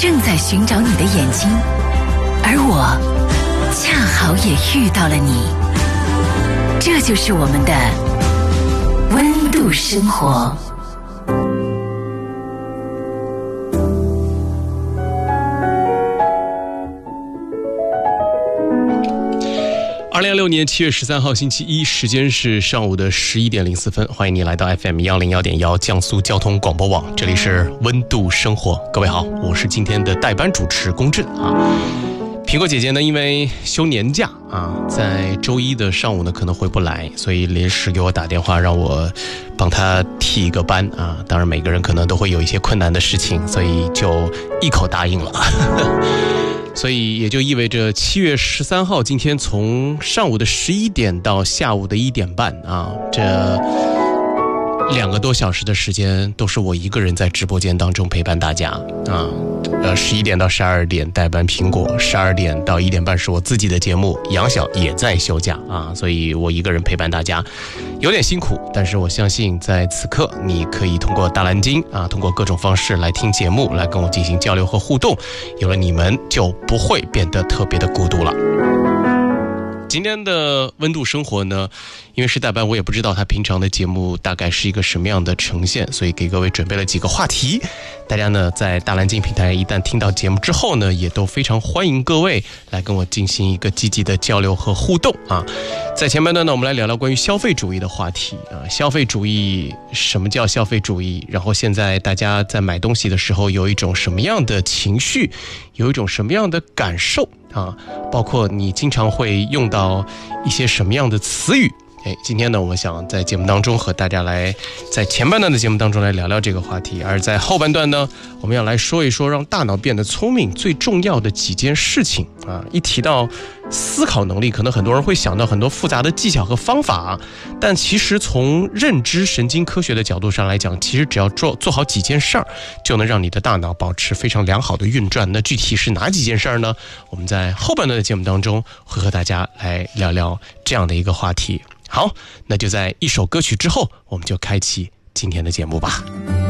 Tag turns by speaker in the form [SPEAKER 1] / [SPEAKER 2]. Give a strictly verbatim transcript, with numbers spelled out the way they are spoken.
[SPEAKER 1] 正在寻找你的眼睛，而我恰好也遇到了你。这就是我们的温度生活。
[SPEAKER 2] 二零二六年七月十三号星期一，时间是上午的十一点零四分。欢迎你来到 F M 一零一点一江苏交通广播网，这里是温度生活。各位好，我是今天的代班主持龚震啊。苹果姐姐呢，因为休年假啊，在周一的上午呢可能回不来，所以临时给我打电话让我帮她替一个班啊。当然每个人可能都会有一些困难的事情，所以就一口答应了。所以也就意味着七月十三号今天从上午的十一点到下午的一点半啊，这两个多小时的时间都是我一个人在直播间当中陪伴大家啊。呃，十一点到十二点代班苹果，十二点到一点半是我自己的节目，杨晓也在休假啊，所以我一个人陪伴大家，有点辛苦，但是我相信在此刻你可以通过大蓝鲸啊，通过各种方式来听节目，来跟我进行交流和互动，有了你们就不会变得特别的孤独了。今天的温度生活呢，因为是代班，我也不知道他平常的节目大概是一个什么样的呈现，所以给各位准备了几个话题。大家呢在大蓝鲸平台一旦听到节目之后呢，也都非常欢迎各位来跟我进行一个积极的交流和互动啊。在前面呢，我们来聊聊关于消费主义的话题啊。消费主义，什么叫消费主义？然后现在大家在买东西的时候有一种什么样的情绪，有一种什么样的感受啊？包括你经常会用到一些什么样的词语？哎，今天呢，我想在节目当中和大家来，在前半段的节目当中来聊聊这个话题，而在后半段呢，我们要来说一说让大脑变得聪明最重要的几件事情啊。一提到思考能力，可能很多人会想到很多复杂的技巧和方法，但其实从认知神经科学的角度上来讲，其实只要做做好几件事儿，就能让你的大脑保持非常良好的运转。那具体是哪几件事儿呢？我们在后半段的节目当中会和大家来聊聊这样的一个话题。好，那就在一首歌曲之后，我们就开启今天的节目吧。